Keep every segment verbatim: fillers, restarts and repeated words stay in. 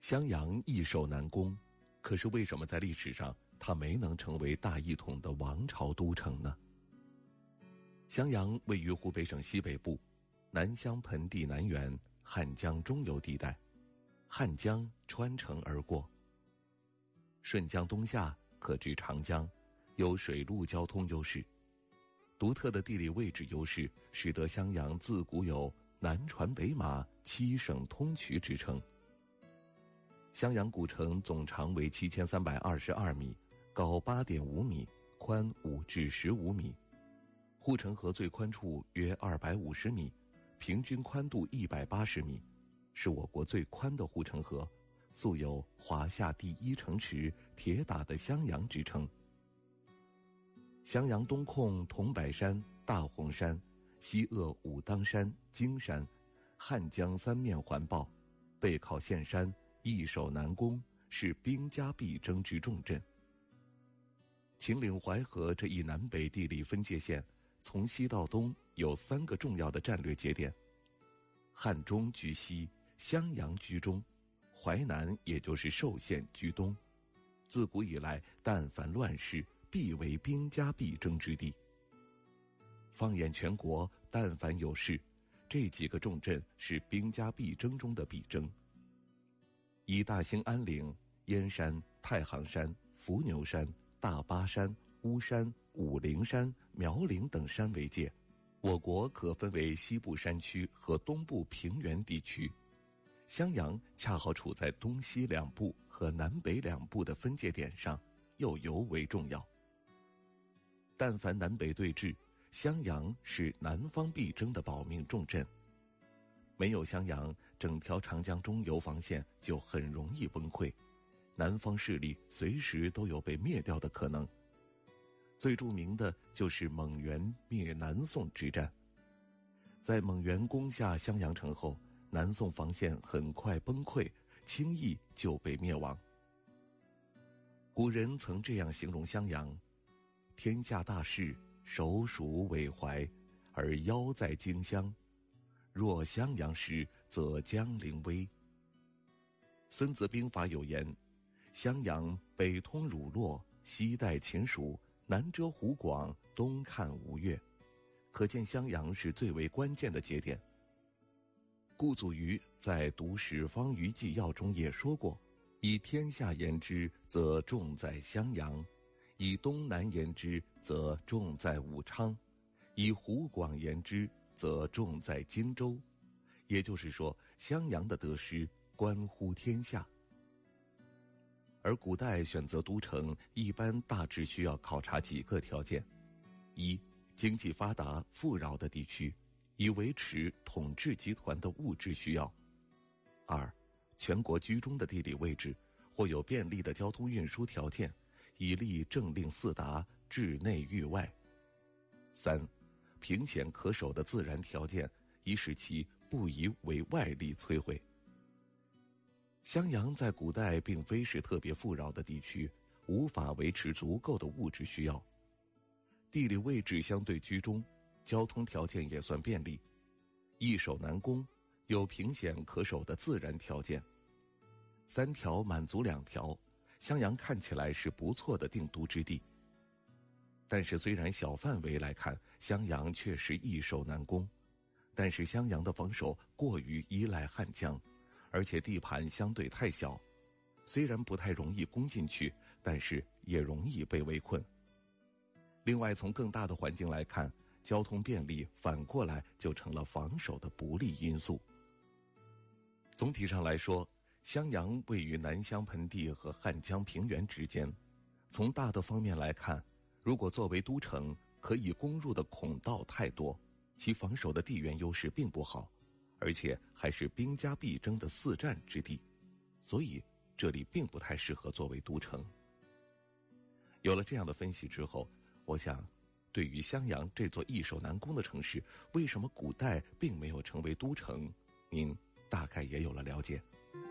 襄阳易守难攻，可是为什么在历史上它没能成为大一统的王朝都城呢？襄阳位于湖北省西北部，南乡盆地南缘，汉江中游地带，汉江穿城而过，顺江东下可至长江，有水陆交通优势。独特的地理位置优势使得襄阳自古有南船北马，七省通衢之称。襄阳古城总长为七千三百二十二米，高八点五米，宽五至十五米。护城河最宽处约二百五十米，平均宽度一百八十米，是我国最宽的护城河，素有华夏第一城池、铁打的襄阳之称。襄阳东控桐柏山、大红山，西扼武当山、荆山，汉江三面环抱，背靠岘山，易守难攻，是兵家必争之重镇。秦岭淮河这一南北地理分界线，从西到东有三个重要的战略节点：汉中居西，襄阳居中，淮南也就是寿县居东。自古以来，但凡乱世，必为兵家必争之地。放眼全国，但凡有事，这几个重镇是兵家必争中的必争。以大兴安岭、燕山、太行山、伏牛山、大巴山、巫山、武陵山、苗岭等山为界，我国可分为西部山区和东部平原地区。襄阳恰好处在东西两部和南北两部的分界点上，又尤为重要。但凡南北对峙，襄阳是南方必争的保命重镇。没有襄阳，整条长江中游防线就很容易崩溃，南方势力随时都有被灭掉的可能。最著名的就是蒙元灭南宋之战。在蒙元攻下襄阳城后，南宋防线很快崩溃，轻易就被灭亡。古人曾这样形容襄阳：天下大势，首属尾怀，而腰在荆襄。若襄阳失，则江陵危。孙子兵法有言：襄阳北通汝洛，西带秦蜀，南遮湖广，东看吴越。可见襄阳是最为关键的节点。顾祖禹在《读史方舆纪要》中也说过：以天下言之，则重在襄阳；以东南言之，则重在武昌；以湖广言之，则重在荆州。也就是说，襄阳的得失关乎天下。而古代选择都城，一般大致需要考察几个条件：一、经济发达富饶的地区，以维持统治集团的物质需要；二、全国居中的地理位置，或有便利的交通运输条件，以利政令四达，治内御外；三、凭险可守的自然条件，以使其不宜为外力摧毁。襄阳在古代并非是特别富饶的地区，无法维持足够的物质需要。地理位置相对居中，交通条件也算便利，易守难攻，有凭险可守的自然条件。三条满足两条，襄阳看起来是不错的定都之地。但是虽然小范围来看，襄阳确实易守难攻，但是襄阳的防守过于依赖汉江，而且地盘相对太小，虽然不太容易攻进去，但是也容易被围困。另外，从更大的环境来看，交通便利反过来就成了防守的不利因素。总体上来说，襄阳位于南乡盆地和汉江平原之间。从大的方面来看，如果作为都城，可以攻入的孔道太多，其防守的地缘优势并不好，而且还是兵家必争的四战之地，所以这里并不太适合作为都城。有了这样的分析之后，我想对于襄阳这座易守难攻的城市，为什么古代并没有成为都城，您大概也有了了解。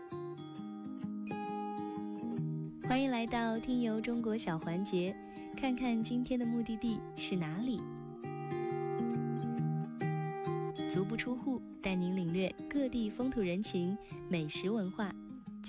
欢迎来到听游中国小环节，看看今天的目的地是哪里。足不出户，带您领略各地风土人情、美食文化，